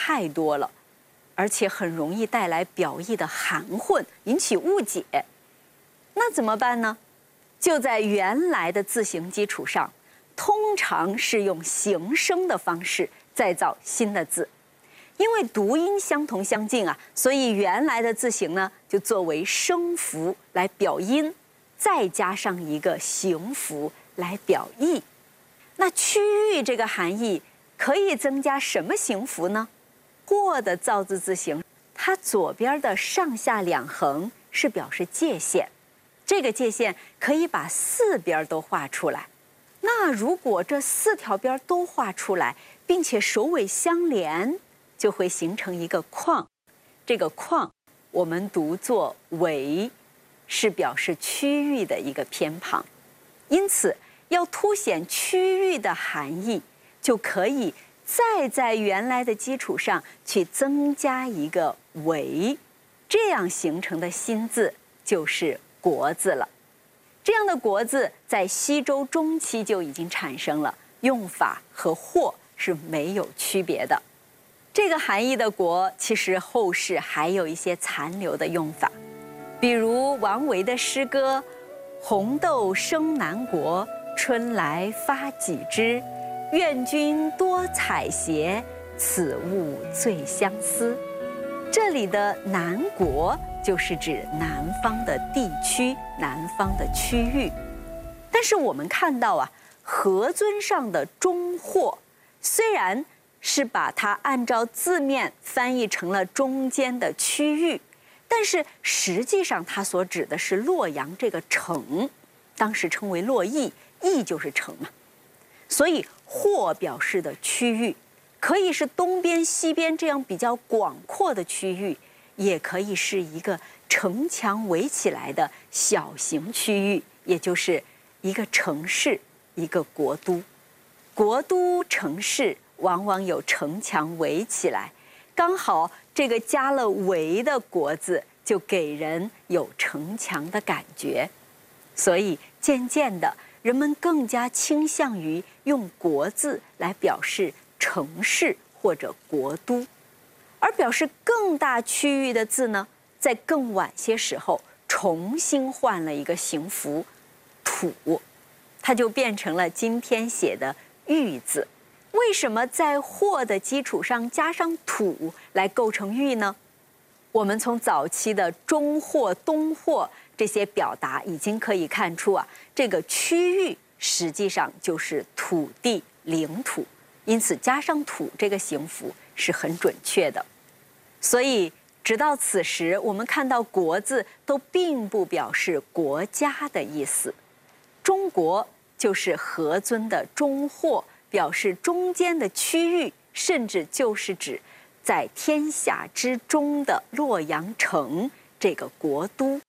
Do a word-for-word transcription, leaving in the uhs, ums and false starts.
太多了，而且很容易带来表意的含混，引起误解。那怎么办呢？就在原来的字形基础上，通常是用形声的方式再造新的字。因为读音相同相近啊，所以原来的字形呢就作为声符来表音，再加上一个形符来表意。那区域这个含义可以增加什么形符呢？或的造字字形，它左边的上下两横是表示界限，这个界限可以把四边都画出来。那如果这四条边都画出来，并且首尾相连，就会形成一个框。这个框我们读作围，是表示区域的一个偏旁。因此要凸显区域的含义，就可以再在原来的基础上去增加一个围，这样形成的新字就是国字了。这样的国字在西周中期就已经产生了，用法和或是没有区别的。这个含义的国，其实后世还有一些残留的用法，比如王维的诗歌“红豆生南国，春来发几枝。愿君多采撷，此物最相思”。这里的南国就是指南方的地区、南方的区域。但是我们看到啊，何尊上的中或虽然是把它按照字面翻译成了中间的区域，但是实际上它所指的是洛阳这个城，当时称为洛邑，邑就是城嘛。所以或表示的区域可以是东边西边这样比较广阔的区域，也可以是一个城墙围起来的小型区域，也就是一个城市，一个国都。国都城市往往有城墙围起来，刚好这个加了围的国字就给人有城墙的感觉，所以渐渐的人们更加倾向于用国字来表示城市或者国都。而表示更大区域的字呢，在更晚些时候重新换了一个形符土，它就变成了今天写的玉字。为什么在或的基础上加上土来构成玉呢？我们从早期的中或、东或这些表达已经可以看出啊，这个区域实际上就是土地、领土，因此加上土这个形符是很准确的。所以直到此时，我们看到国字都并不表示国家的意思。中国就是何尊的中或，表示中间的区域，甚至就是指在天下之中的洛阳城这个国都。